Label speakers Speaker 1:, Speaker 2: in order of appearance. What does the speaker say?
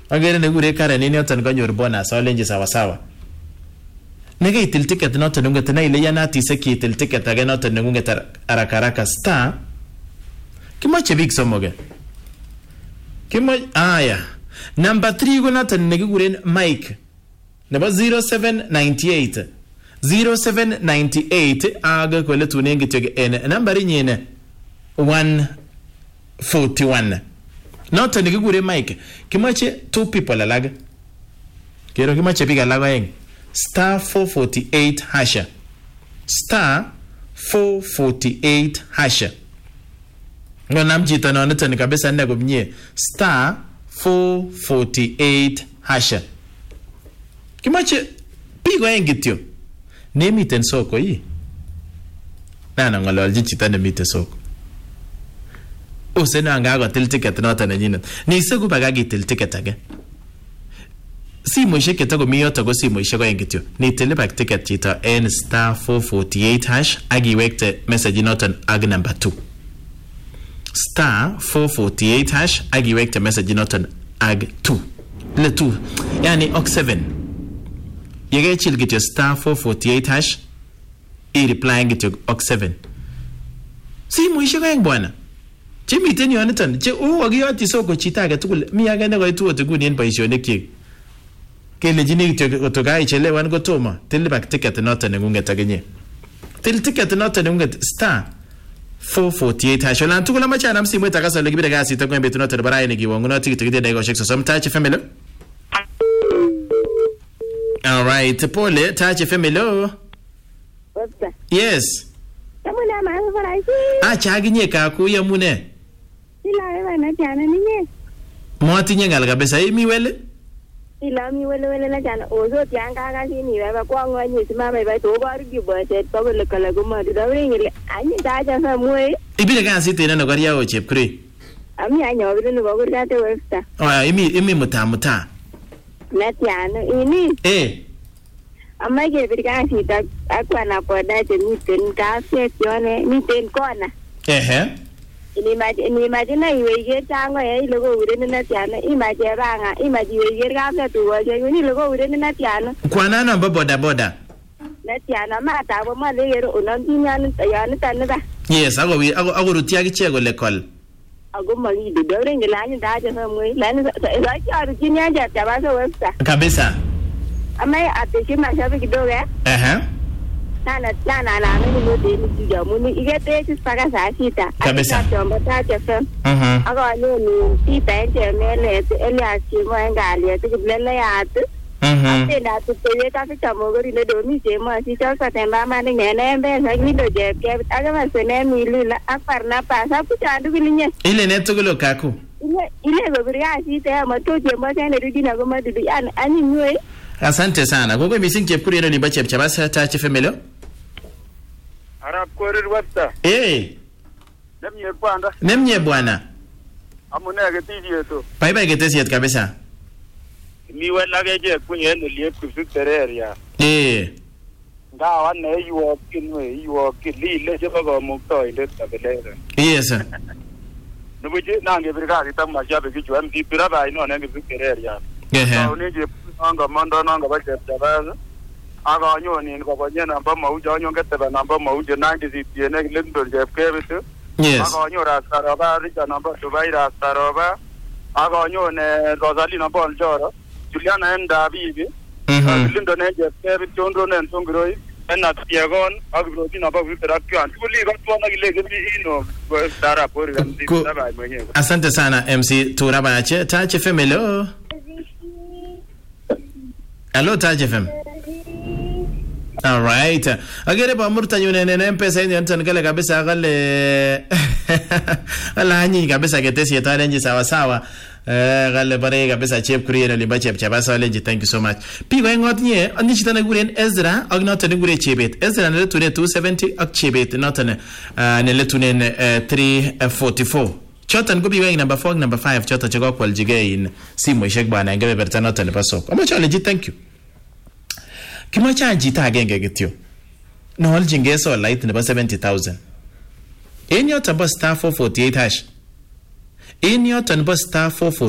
Speaker 1: Agere nekure Karen in yoton kanyor bonus alenji sawa sawa. Nekaitil ticket noton ngunget na ile yanat isekitil ticket age noton ngunget haraka haraka star. Kimoche big somoge. Aya. Number 3 ko noton nekikuren Mike. Nebo 0798. 0798 aga kole tunen kityo en number nyine 141. Noton nekikuren Mike. Kimoche 2 people alag. Kero kimoche big alag aeng. Star 448 hasha. Star 448 hasha. Ngonam chito noniton kabisa nne komie. Star 448 hasha. Kimoche pigo aeng kityo. Nemiten soko hii. Nana ngololji chito nemiten soko. Useno anga kotil ticket noton nenyinet. Niseku bakakitil ticket age. Simoishek chetakomi yoto ko simoishek aeng kityo. Nitil bak ticket chito en star 448 hash akiwekte message noton ag number 2. Star 448 hash akiwekte message noton ag 2. Le 2. Yani ok 7. Yegechil kityo star 448 hash i-reply kityo ok 7. Simoishek aeng bwana. Chemiten yoniton che akiyoti soko chito age tugul mi age nekoitu otukun en boisionik. Kele jini kityo kaichelewan kotomo til bak ticket noton nengunget aginye. Til ticket noton nengunget star 448 hash. Olan tugul amache anam simoit akasa ole kibire kasit ak betut noton nebo raini kiwongunoti kityo kide daikoshek 30 Touch FM. All right, pole Touch FM. Yes.
Speaker 2: Yamuna ma farashi.
Speaker 1: Acha aginye kaku yamune.
Speaker 2: Ila bana jana ninye.
Speaker 1: Motinye ngal kabisa imi wele?
Speaker 2: Ila mi wele la jana ozo tianga ka sini baba kwa ngwanyi sima baba to baru gi bose to bele kala guma da wengile anyi daja sa muwe.
Speaker 1: Ibile kasit ina no gariya o chepkri.
Speaker 2: Ami anyo bile no gurga te westa.
Speaker 1: Oh, imi muta.
Speaker 2: Natiana ini. Amma ke birga sita akwa na poda te miten ka se tione miten kona. Ini imagine iwe ye tango e logo ure na tiana imagine banga imagine ye ga ka tu wa je ni logo ure na tiana.
Speaker 1: Kwana na boda.
Speaker 2: Na tiana mata bo ma le yero unon tinyan tayana tanba.
Speaker 1: Yes, ago rutia giche go lekol.
Speaker 2: Ago mali de dore ngilani daje na mwe lani za ki tinya ja ta so westa.
Speaker 1: Kabisa.
Speaker 2: Amai ate ma shabe kidogo Sana na mimi ndio ndio mimi igete sipaka saa 6.
Speaker 1: Kabisa.
Speaker 2: Touch FM. Aga ni tipa nje mele Elias Mwangali tukiblela yatu. Apenda tutoye kafi chamogori le domi sema si chasa temba mane nene sa gido je ke aga masene milila aparna pasa kuchandu bilinye.
Speaker 1: Ile netugulo kaku.
Speaker 2: Ile gobria si te matoje mbasene rudina goma dudu ani nywe.
Speaker 1: Asante sana. Gogo missing chepkuri eno ni bache chabasa Touch FM leo.
Speaker 3: Arab korir wasta.
Speaker 1: Nemye bwana.
Speaker 3: Amune getiji yeto.
Speaker 1: Bye getesi yet kabisa.
Speaker 3: Mi wala geje kunye no liep kusuterer ya. Ngawa ne yuo kinli le je bago mukto inde tabelere.
Speaker 1: Yes.
Speaker 3: Nubuje nange birga kitama shabe kichu MP piraba ino nange kusuterer ya. Onije anga manda nanga bache tabaza. Aga nyoni ko nyana namba mauja nyongete ba namba mauja nange zitiene lindo je kebitu.
Speaker 1: Yes.
Speaker 3: Aga nyora saraba rija namba subaira saraba. Aga nyone Rosalie namba njoro. Juliana enda bibi. Lindo neje kebitu ondro nentongiroi. Enna tiegon agroti namba vitera kyan. Kuli gotwana gilege ino dara pori gamdi taba mwenyewe.
Speaker 1: Asante sana MC Turabache. Touch FM hello. Hello Touch FM. All right. Agere ba murta nyune nene mpesa ni antan kale kabisa gale. Ala hanyi kabisa getesi yatarenji sawa sawa. Gale bare kabisa chep kuriena limba chep chabasa lenji. Thank you so much. Pigo ngot nye ani chitana guren Ezra ak notane gure chebet. Ezra ne tune 270 ak chebet notane ne tune 344. Chotan go biweng number 4 number 5 chota chego kwal jige in simo ishek bana ngebe berta notane pasok. Ama chale ji thank you. Kimocha jita agenge gityo. No hol jingeso light nebo 70,000. In your star 448 hash. In your star 448